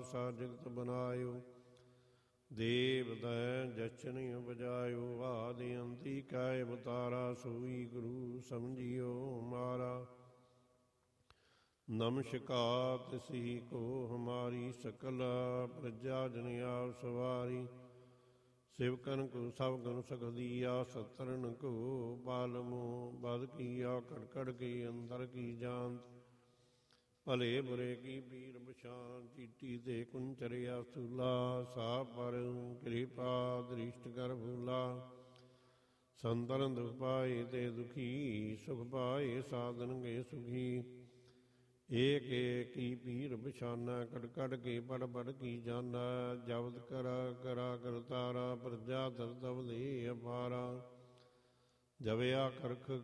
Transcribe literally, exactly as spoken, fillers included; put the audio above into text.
सा जगत बनायो। देव दै जचन उपजायो। आदि अंति काय अवतारा। सोई गुरु समझियो हमारा। नमस्कार तिसी को हमारी। सकल प्रजा जन आप सवारी। सेवकन को सब गुण सखदिया। सतरन को पालमो बद किया। कड़कड़ के अंदर की जानत। भले बुरे की पीर बशान। चीटी ते कुंचरिया सूला। सा पर कृपा दृष्ट कर भूला। संतरन दुख पाए ते दुखी। सुख पाए साधन गे सुखी। एक एक की पीर बछाना। कड़ कड़ के पड़ पड़ की जाना। जबत करा करा करतारा। प्रजा दर दब दे अपारा। जवया करख